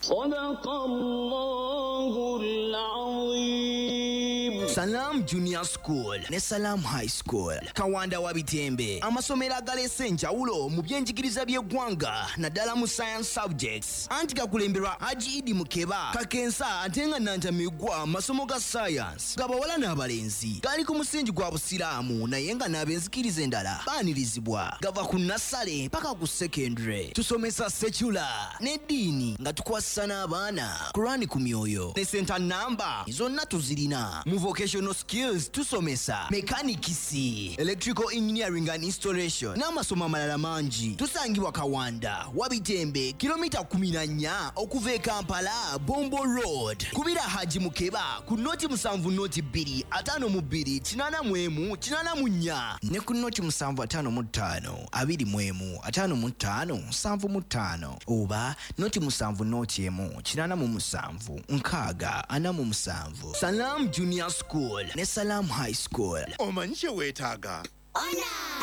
صدق الله العظيم. Salam Junior School ne Salam High School Kawanda wa Bitembe amasomero agalese enjawulo mu byenjigiriza by'eggwanga naddala mu science subjects anti gakulemberwa Haji Idi Mukeba kakensa ate nga nantamigwa amasomo ga science gabawala n'abalenzi gali ku musingi gwa busiraamu naye nga n'abenzikiriza endala baanirizibwa gava ku nassale paka ku secondary tusomesa secular n'eddiini nga tukwasisa n'abaana Kurani ku myoyo ne center namba zonna tuzirina mu vocational skills tusomesa mechanicisi electrical engineering and installation n'amasomo amalala mangi tusangibwa Kawanda Wabitembe kilomita 14 okuva e Kampala Bombo Road kubira Haji Mukeba ku noti 7 noti 2 52 81 84 ne ku noti 755 21 55 75 oba noti 7 noti 1 87 nkaaga 47 Salam Junior School ne Salam High School Omanyi kye weetaaga? Ona!